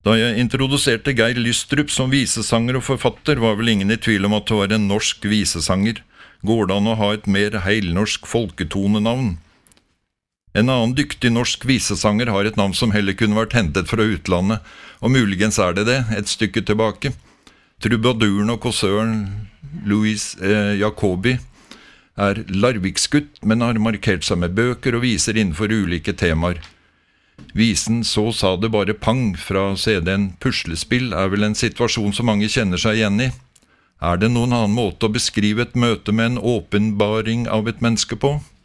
Da jeg introduserte Geir Lystrup som visesanger og forfatter, var vel ingen i tvil om at det var en norsk visesanger. Går det an å ha et mer heilnorsk folketonenavn? En annen dyktig norsk visesanger har et navn som heller kunne vært hentet fra utlandet, og muligens er det et stykke tilbake. Trubaduren og kåsøren Louis Jacobi er larviksgutt, men har markert seg med bøker og viser innenfor ulike temaer. Visen Så sa det bare pang fra CD-en Puslespill er vel en situasjon som mange kjenner seg igjen i. Er det noen annen måte å beskrive et møte med en åpenbaring av et menneske på?